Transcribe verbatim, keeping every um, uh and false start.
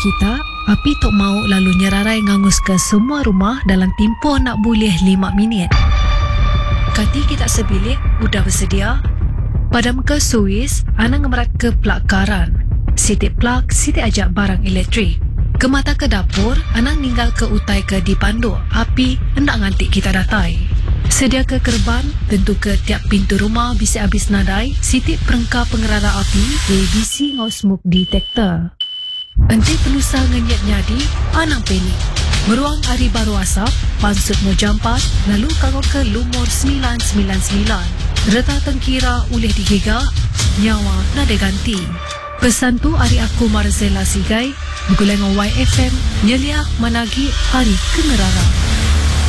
kita, api tok mau lalu nyerarai ngangus ke semua rumah dalam tempoh nak boleh lima minit. Kati kita sebilik, udah bersedia? Padam ke suis, Ana ngemerat ke plak karan. Sitik plak, sitik ajak barang elektrik. Ke mata ke dapur, Ana ninggal ke utai ke dipanduk. Api hendak ngantik kita datai. Sedia ke kerban, tentu ke tiap pintu rumah bisa habis nadai. Sitik perengkap pengerara api, A B C ngau smoke detector. Enti penusa ngenyat nyadi, Anang penik. Meruang hari baru asap, pansut mau jampat, lalu kanggo ke lumur sembilan sembilan sembilan. Reta tengkira ulih digigak, nyawa nada ganti. Pesan tu hari aku Marzela Sigai, bergulai dengan Y F M, nyeliak managi hari kengerara.